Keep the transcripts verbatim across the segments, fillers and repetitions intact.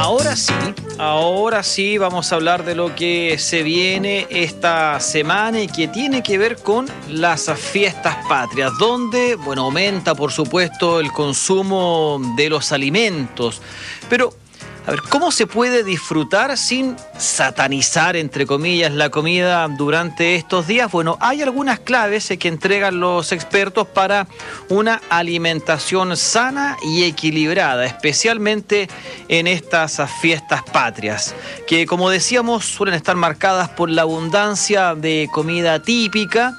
Ahora sí, ahora sí vamos a hablar de lo que se viene esta semana y que tiene que ver con las fiestas patrias, donde, bueno, aumenta por supuesto el consumo de los alimentos, pero a ver, ¿cómo se puede disfrutar sin satanizar, entre comillas, la comida durante estos días? Bueno, hay algunas claves que entregan los expertos para una alimentación sana y equilibrada, especialmente en estas fiestas patrias, que, como decíamos, suelen estar marcadas por la abundancia de comida típica.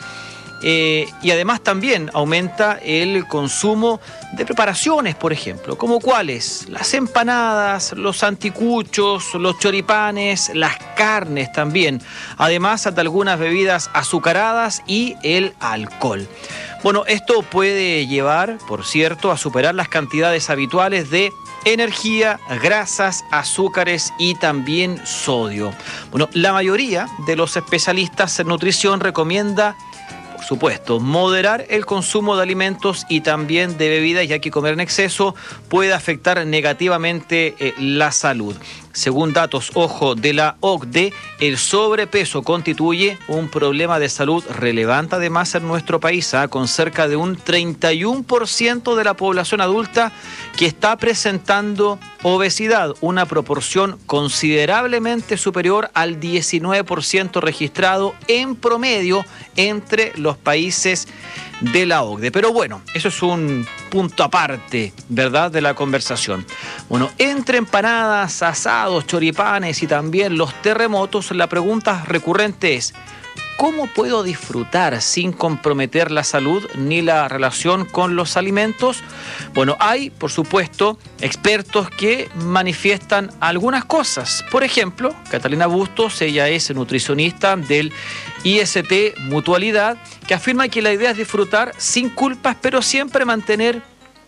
Eh, y además también aumenta el consumo de preparaciones, por ejemplo, como cuáles: las empanadas, los anticuchos, los choripanes, las carnes también, además de algunas bebidas azucaradas y el alcohol. Bueno, esto puede llevar, por cierto, a superar las cantidades habituales de energía, grasas, azúcares y también sodio. Bueno, la mayoría de los especialistas en nutrición recomienda, por supuesto, moderar el consumo de alimentos y también de bebidas, ya que comer en exceso puede afectar negativamente eh, la salud. Según datos, ojo, de la O C D E, el sobrepeso constituye un problema de salud relevante además en nuestro país, ¿eh? con cerca de un treinta y uno por ciento de la población adulta que está presentando obesidad, una proporción considerablemente superior al diecinueve por ciento registrado en promedio entre los países de la O C D E. Pero bueno, eso es un punto aparte, ¿verdad?, de la conversación. Bueno, entre empanadas, asados, choripanes y también los terremotos, la pregunta recurrente es: ¿cómo puedo disfrutar sin comprometer la salud ni la relación con los alimentos? Bueno, hay, por supuesto, expertos que manifiestan algunas cosas. Por ejemplo, Catalina Bustos, ella es nutricionista del I S T Mutualidad, que afirma que la idea es disfrutar sin culpas, pero siempre mantener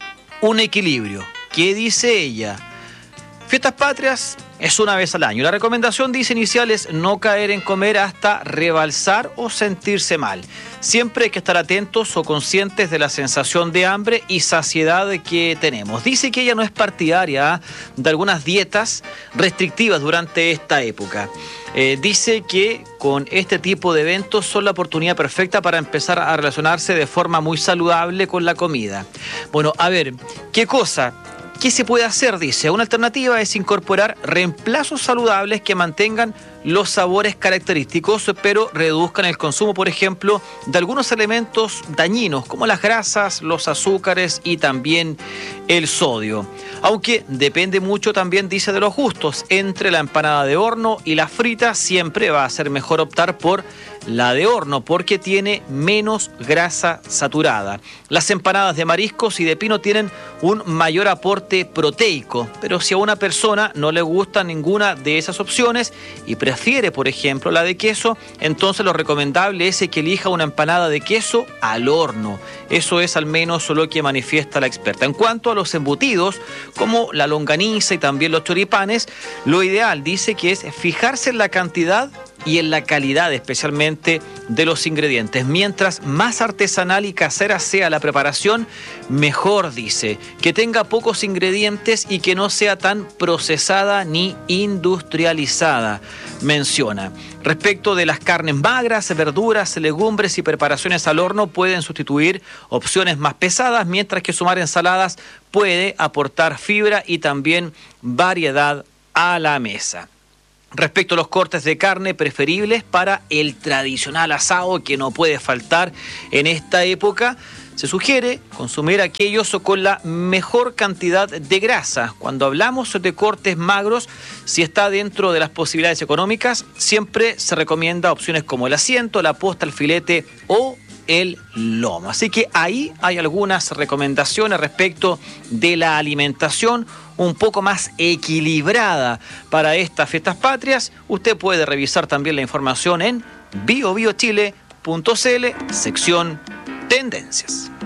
un equilibrio. ¿Qué dice ella? Fiestas patrias es una vez al año. La recomendación, dice, inicial es no caer en comer hasta rebalsar o sentirse mal. Siempre hay que estar atentos o conscientes de la sensación de hambre y saciedad que tenemos. Dice que ella no es partidaria de algunas dietas restrictivas durante esta época. Eh, dice que con este tipo de eventos son la oportunidad perfecta para empezar a relacionarse de forma muy saludable con la comida. Bueno, a ver, ¿qué cosa? ¿Qué se puede hacer? Dice, una alternativa es incorporar reemplazos saludables que mantengan los sabores característicos, pero reduzcan el consumo, por ejemplo, de algunos elementos dañinos, como las grasas, los azúcares y también el sodio. Aunque depende mucho también, dice, de los gustos. Entre la empanada de horno y la frita, siempre va a ser mejor optar por la de horno, porque tiene menos grasa saturada. Las empanadas de mariscos y de pino tienen un mayor aporte proteico, pero si a una persona no le gusta ninguna de esas opciones y prefiere, por ejemplo, la de queso, entonces lo recomendable es que elija una empanada de queso al horno. Eso es al menos lo que manifiesta la experta. En cuanto a los embutidos, como la longaniza y también los choripanes, lo ideal, dice, que es fijarse en la cantidad y en la calidad especialmente de los ingredientes. Mientras más artesanal y casera sea la preparación, mejor, dice. Que tenga pocos ingredientes y que no sea tan procesada ni industrializada, menciona. Respecto de las carnes magras, verduras, legumbres y preparaciones al horno pueden sustituir opciones más pesadas, mientras que sumar ensaladas puede aportar fibra y también variedad a la mesa. Respecto a los cortes de carne preferibles para el tradicional asado que no puede faltar en esta época, se sugiere consumir aquellos con la mejor cantidad de grasa. Cuando hablamos de cortes magros, si está dentro de las posibilidades económicas, siempre se recomienda opciones como el asiento, la posta, el filete o el lomo. Así que ahí hay algunas recomendaciones respecto de la alimentación un poco más equilibrada para estas fiestas patrias. Usted puede revisar también la información en bio bio chile punto c l, sección Tendencias.